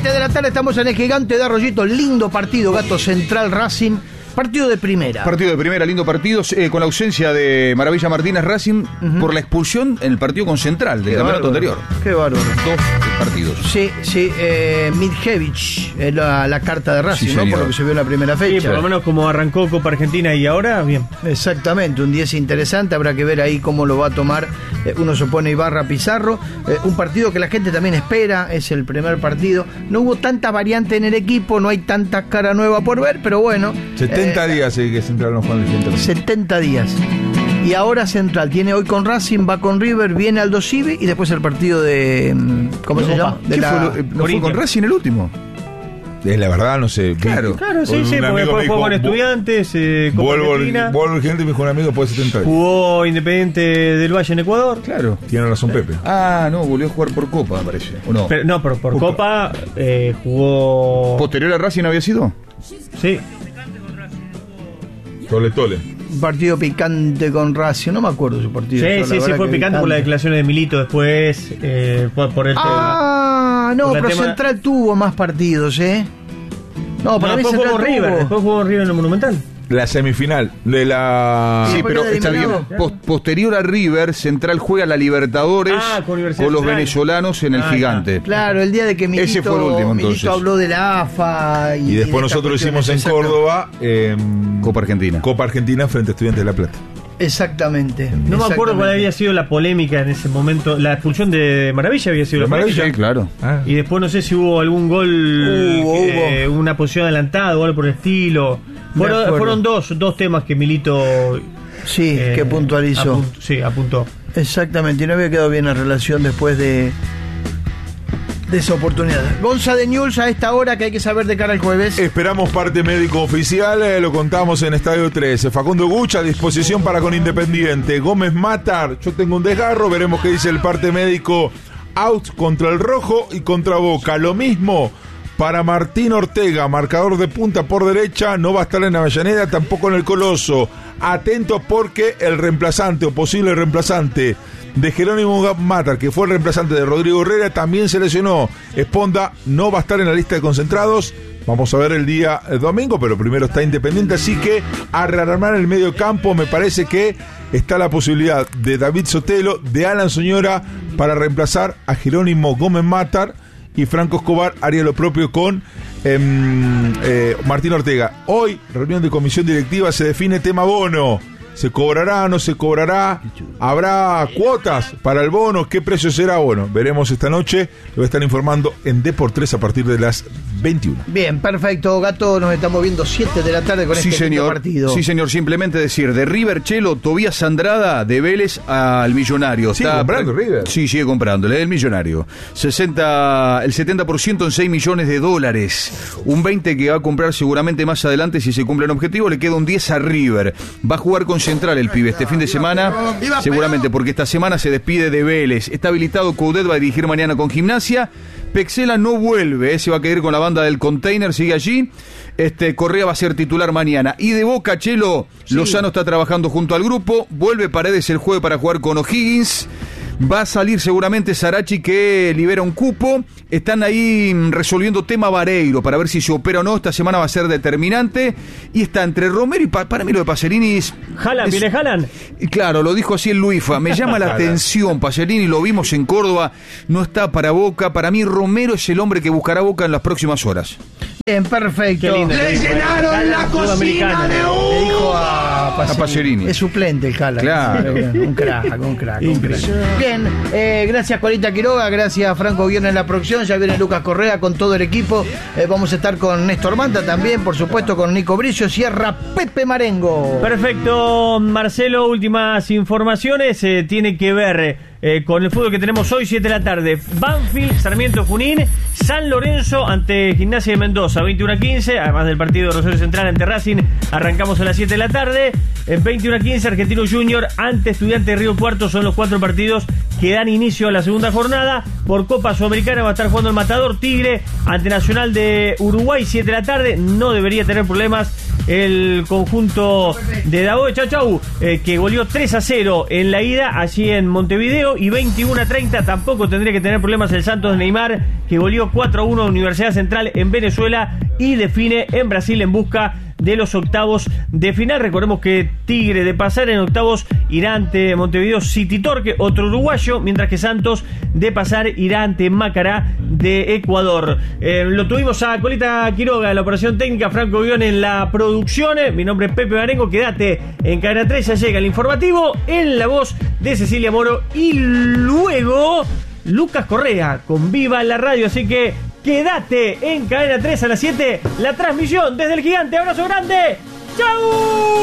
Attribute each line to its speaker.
Speaker 1: 7 de la tarde estamos en el Gigante de Arroyito. Lindo partido, Gato, Central Racing. Partido de primera.
Speaker 2: Partido de primera, lindo partido, con la ausencia de Maravilla Martínez Racing por la expulsión en el partido con Central del campeonato anterior.
Speaker 1: Qué bárbaro.
Speaker 2: 2 partidos.
Speaker 1: Sí, Midjevich es la carta de Racing,
Speaker 2: Sí,
Speaker 1: ¿no?
Speaker 2: señor.
Speaker 1: Por lo que se vio en la primera fecha.
Speaker 3: Sí, por lo menos como arrancó Copa Argentina y ahora, bien.
Speaker 1: Exactamente, un 10 interesante, habrá que ver ahí cómo lo va a tomar. Uno se pone Ibarra Pizarro, un partido que la gente también espera, es el primer partido. No hubo tanta variante en el equipo, no hay tanta cara nueva por ver, pero bueno.
Speaker 4: 70 días que Central no juega en el Central.
Speaker 1: 70 días. Y ahora Central tiene hoy con Racing, va con River, viene Aldo Civi y después el partido de... ¿Cómo se llama?
Speaker 2: ¿Qué fue ¿No fue con Racing el último?
Speaker 4: La verdad, no sé.
Speaker 2: Claro.
Speaker 3: Claro, sí, porque después jugó con Estudiantes, Copa Argentina.
Speaker 4: Vuelvo el gente, me dijo un amigo, después de 70 días.
Speaker 3: Jugó Independiente del Valle en Ecuador.
Speaker 2: Claro.
Speaker 4: Tiene razón Pepe.
Speaker 2: No, volvió a jugar por Copa, me parece. ¿O no?
Speaker 3: Pero por Copa jugó...
Speaker 2: ¿Posterior a Racing había sido?
Speaker 3: Sí.
Speaker 4: Tole.
Speaker 1: Un partido picante con Racing, no me acuerdo su partido.
Speaker 3: Sí, fue picante por las declaraciones de Milito después, por el tema.
Speaker 1: No, pero Central tuvo más partidos, No, para mí
Speaker 3: después
Speaker 1: Central
Speaker 3: jugó River, después jugó River en el Monumental.
Speaker 4: La semifinal de la...
Speaker 2: Sí, pero está bien. Posterior a River, Central juega la Libertadores con los venezolanos en el Gigante.
Speaker 1: Claro, el día de que
Speaker 2: Ese fue el último,
Speaker 1: Milito habló de la AFA.
Speaker 4: Y después nosotros hicimos en Córdoba
Speaker 2: Copa Argentina
Speaker 4: frente a Estudiantes de La Plata.
Speaker 1: Exactamente.
Speaker 3: No me acuerdo cuál había sido la polémica en ese momento. La expulsión de Maravilla había sido la polémica.
Speaker 2: Sí, claro.
Speaker 3: Y después no sé si hubo algún gol, una posición adelantada o algo por el estilo. Fueron dos temas que Milito
Speaker 1: que puntualizó.
Speaker 3: Apuntó.
Speaker 1: Exactamente, y no había quedado bien la relación después de esa oportunidad. Gonza de Newell's a esta hora que hay que saber de cara al jueves.
Speaker 4: Esperamos parte médico oficial, lo contamos en Estadio 13. Facundo Gucha a disposición para con Independiente. Gómez Matar, yo tengo un desgarro, veremos qué dice el parte médico. Out contra el Rojo y contra Boca. Lo mismo para Martín Ortega, marcador de punta por derecha, no va a estar en Avellaneda, tampoco en el Coloso. Atentos porque el reemplazante o posible reemplazante de Jerónimo Matar, que fue el reemplazante de Rodrigo Herrera, también se lesionó. Esponda no va a estar en la lista de concentrados. Vamos a ver el día domingo, pero primero está Independiente, así que a rearmar el medio campo me parece que está la posibilidad de David Sotelo, de Alan Soñora para reemplazar a Jerónimo Gómez Matar, y Franco Escobar haría lo propio con Martín Ortega. Hoy, reunión de comisión directiva, se define tema bono. ¿Se cobrará, no se cobrará? ¿Habrá cuotas para el bono? ¿Qué precio será? Bueno, veremos esta noche. Lo voy a estar informando en Depor3 a partir de las 21.
Speaker 1: Bien, perfecto, Gato. Nos estamos viendo 7 de la tarde con este partido.
Speaker 2: Sí, señor. Simplemente decir, de River Chelo, Tobías Andrada, de Vélez al Millonario.
Speaker 4: ¿Sigue comprando River?
Speaker 2: Sí, sigue comprándole, el Millonario. El 70% en $6 millones. Un 20% que va a comprar seguramente más adelante si se cumple el objetivo. Le queda un 10 a River. Va a jugar con Central el pibe este fin de semana, seguramente porque esta semana se despide de Vélez. Está habilitado Coudet, va a dirigir mañana con Gimnasia. Pexela no vuelve, se va a quedar con la banda del Container, sigue allí. Correa va a ser titular mañana. Y de Boca, Chelo, Lozano está trabajando junto al grupo. Vuelve Paredes el jueves para jugar con O'Higgins. Va a salir seguramente Sarachi, que libera un cupo. Están ahí resolviendo tema Vareiro para ver si se opera o no. Esta semana va a ser determinante. Y está entre Romero y para mí lo de Pacerini es...
Speaker 3: ¿Viene Haaland?
Speaker 2: Claro, lo dijo así el Luifa. Me llama la atención Pacerini, lo vimos en Córdoba. No está para Boca. Para mí Romero es el hombre que buscará Boca en las próximas horas.
Speaker 1: Bien, perfecto.
Speaker 3: Qué lindo,
Speaker 1: le llenaron la cocina de humo. Le dijo a Pacerini. Es suplente el Haaland.
Speaker 2: Claro.
Speaker 1: Un crack. Bien, gracias Corita Quiroga, gracias Franco Guillermo en la producción. Ya viene Lucas Correa con todo el equipo. Vamos a estar con Néstor Manta también, por supuesto, con Nico Brillo, Sierra, Pepe Marengo.
Speaker 3: Perfecto, Marcelo, últimas informaciones. Tiene que ver con el fútbol que tenemos hoy, 7 de la tarde. Banfield, Sarmiento Junín, San Lorenzo ante Gimnasia de Mendoza, 21:15, además del partido de Rosario Central ante Racing, arrancamos a las 7 de la tarde. En 21:15, Argentino Junior ante Estudiantes de Río Cuarto, son los 4 partidos que dan inicio a la segunda jornada. Por Copa Sudamericana va a estar jugando el Matador Tigre ante Nacional de Uruguay, 7 de la tarde, no debería tener problemas el conjunto de Dagoe. Chau, que goleó 3-0 en la ida allí en Montevideo, y 21-30 tampoco tendría que tener problemas el Santos de Neymar, que goleó 4-1 a Universidad Central en Venezuela y define en Brasil en busca de los octavos de final. Recordemos que Tigre, de pasar en octavos, irá ante Montevideo City Torque, otro uruguayo, mientras que Santos, de pasar, irá ante Macará de Ecuador. Lo tuvimos a Colita Quiroga en la operación técnica, Franco Guión en la producción. Mi nombre es Pepe Marengo, quédate en Cadena 3, ya llega el informativo en la voz de Cecilia Moro y luego Lucas Correa con Viva la Radio, así que quédate en Cadena 3 a las 7, la transmisión desde el Gigante. Abrazo grande, ¡chau!